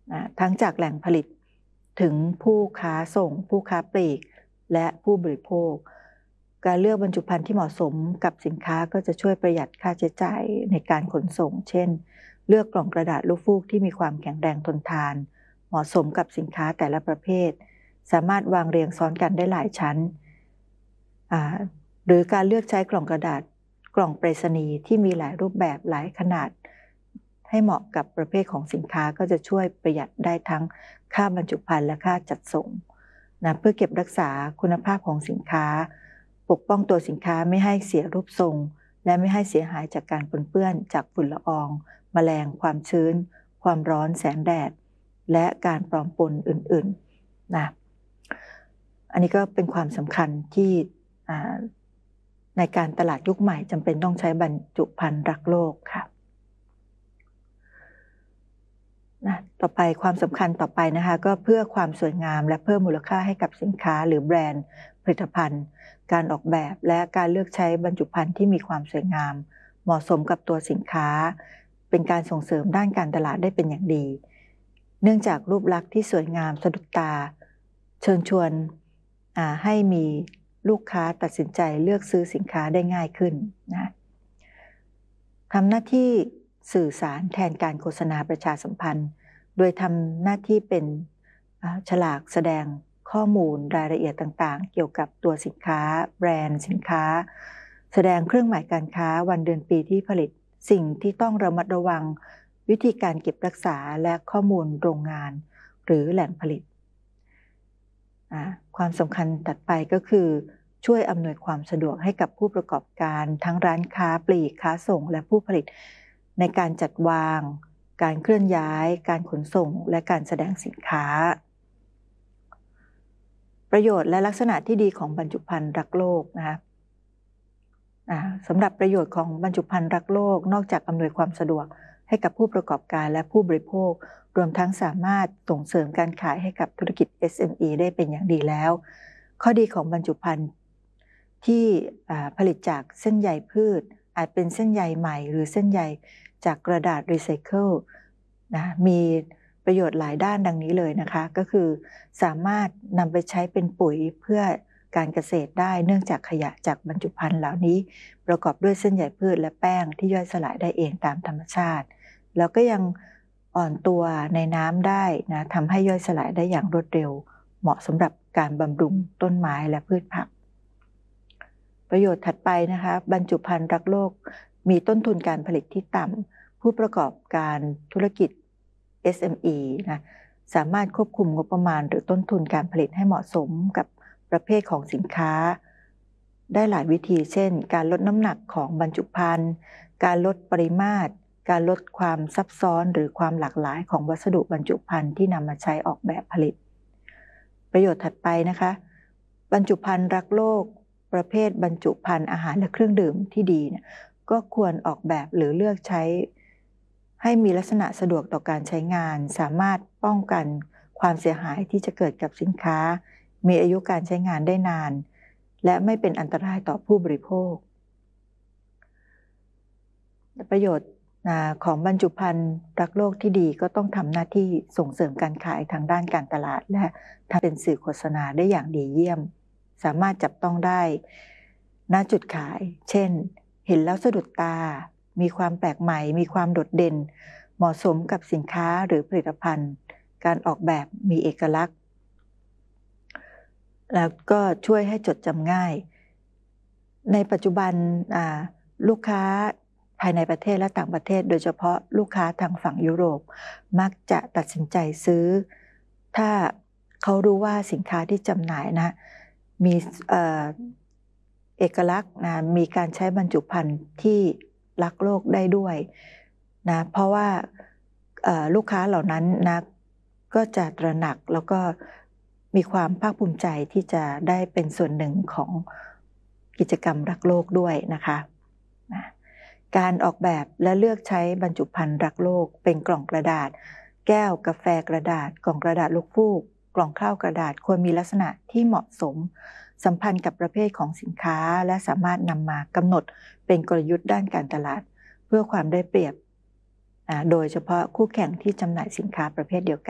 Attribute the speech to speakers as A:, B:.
A: ทั้งจากแหล่งผลิตถึงผู้ค้าส่งผู้ค้าปลีกและผู้บริโภคการเลือกบรรจุภัณฑ์ที่เหมาะสมกับสินค้าก็จะช่วยประหยัดค่าใช้จ่ายในการขนส่งเช่นเลือกกล่องกระดาษลูกฟูกที่มีความแข็งแรงทนทานเหมาะสมกับสินค้าแต่ละประเภทสามารถวางเรียงซ้อนกันได้หลายชั้นหรือการเลือกใช้กล่องกระดาษกล่องไปรษณีย์ที่มีหลายรูปแบบหลายขนาดให้เหมาะกับประเภทของสินค้าก็จะช่วยประหยัดได้ทั้งค่าบรรจุภัณฑ์และค่าจัดส่งเพื่อเก็บรักษาคุณภาพของสินค้าปกป้องตัวสินค้าไม่ให้เสียรูปทรงและไม่ให้เสียหายจากการปนเปื้อนจากฝุ่นละอองแมลงความชื้นความร้อนแสงแดดและการปลอมปนอื่นๆอันนี้ก็เป็นความสำคัญที่ในการตลาดยุคใหม่จำเป็นต้องใช้บรรจุภัณฑ์รักโลกค่ะต่อไปความสำคัญต่อไปนะคะก็เพื่อความสวยงามและเพิ่มมูลค่าให้กับสินค้าหรือแบรนด์ผลิตภัณฑ์การออกแบบและการเลือกใช้บรรจุภัณฑ์ที่มีความสวยงามเหมาะสมกับตัวสินค้าเป็นการส่งเสริมด้านการตลาดได้เป็นอย่างดีเนื่องจากรูปลักษณ์ที่สวยงามสะดุดตาเชิญชวนให้มีลูกค้าตัดสินใจเลือกซื้อสินค้าได้ง่ายขึ้นทำหน้าที่สื่อสารแทนการโฆษณาประชาสัมพันธ์โดยทำหน้าที่เป็นฉลากแสดงข้อมูลรายละเอียดต่างๆเกี่ยวกับตัวสินค้าแบรนด์สินค้าแสดงเครื่องหมายการค้าวันเดือนปีที่ผลิตสิ่งที่ต้องระมัดระวังวิธีการเก็บรักษาและข้อมูลโรงงานหรือแหล่งผลิตความสำคัญถัดไปก็คือช่วยอำนวยความสะดวกให้กับผู้ประกอบการทั้งร้านค้าปลีกค้าส่งและผู้ผลิตในการจัดวางการเคลื่อนย้ายการขนส่งและการแสดงสินค้าประโยชน์และลักษณะที่ดีของบรรจุภัณฑ์รักโลกนะคะสำหรับประโยชน์ของบรรจุภัณฑ์รักโลกนอกจากอำนวยความสะดวกให้กับผู้ประกอบการและผู้บริโภครวมทั้งสามารถส่งเสริมการขายให้กับธุรกิจ SME ได้เป็นอย่างดีแล้วข้อดีของบรรจุภัณฑ์ที่ผลิตจากเส้นใยพืชอาจเป็นเส้นใยใหม่หรือเส้นใยจากกระดาษรีไซเคิลมีประโยชน์หลายด้านดังนี้เลยนะคะก็คือสามารถนำไปใช้เป็นปุ๋ยเพื่อการเกษตรได้เนื่องจากขยะจากบรรจุภัณฑ์เหล่านี้ประกอบด้วยเส้นใยพืชและแป้งที่ย่อยสลายได้เองตามธรรมชาติแล้วก็ยังอ่อนตัวในน้ำได้นะทำให้ย่อยสลายได้อย่างรวดเร็วเหมาะสำหรับการบำรุงต้นไม้และพืชผักประโยชน์ถัดไปนะคะบรรจุภัณฑ์รักโลกมีต้นทุนการผลิตที่ต่ำผู้ประกอบการธุรกิจ SME สามารถควบคุมงบประมาณหรือต้นทุนการผลิตให้เหมาะสมกับประเภทของสินค้าได้หลายวิธีเช่นการลดน้ำหนักของบรรจุภัณฑ์การลดปริมาตรการลดความซับซ้อนหรือความหลากหลายของวัสดุบรรจุภัณฑ์ที่นำมาใช้ออกแบบผลิตประโยชน์ถัดไปนะคะบรรจุภัณฑ์รักโลกประเภทบรรจุภัณฑ์อาหารและเครื่องดื่มที่ดีก็ควรออกแบบหรือเลือกใช้ให้มีลักษณะสะดวกต่อการใช้งานสามารถป้องกันความเสียหายที่จะเกิดกับสินค้ามีอายุการใช้งานได้นานและไม่เป็นอันตรายต่อผู้บริโภคประโยชน์ของบรรจุภัณฑ์รักโลกที่ดีก็ต้องทำหน้าที่ส่งเสริมการขายทางด้านการตลาดและทำเป็นสื่อโฆษณาได้อย่างดีเยี่ยมสามารถจับต้องได้ณจุดขายเช่นเห็นแล้วสะดุดตามีความแปลกใหม่มีความโดดเด่นเหมาะสมกับสินค้าหรือผลิตภัณฑ์การออกแบบมีเอกลักษณ์แล้วก็ช่วยให้จดจำง่ายในปัจจุบันลูกค้าภายในประเทศและต่างประเทศโดยเฉพาะลูกค้าทางฝั่งยุโรปมักจะตัดสินใจซื้อถ้าเขารู้ว่าสินค้าที่จำหน่ายมีเอกลักษณ์มีการใช้บรรจุภัณฑ์ที่รักโลกได้ด้วยเพราะว่าลูกค้าเหล่านั้นก็จะตระหนักแล้วก็มีความภาคภูมิใจที่จะได้เป็นส่วนหนึ่งของกิจกรรมรักโลกด้วยนะคะการออกแบบและเลือกใช้บรรจุภัณฑ์รักโลกเป็นกล่องกระดาษแก้วกาแฟกระดาษกล่องกระดาษลูกฟูกกล่องข้าวกระดาษควรมีลักษณะที่เหมาะสมสัมพันธ์กับประเภทของสินค้าและสามารถนำมากำหนดเป็นกลยุทธ์ด้านการตลาดเพื่อความได้เปรียบโดยเฉพาะคู่แข่งที่จำหน่ายสินค้าประเภทเดียวกัน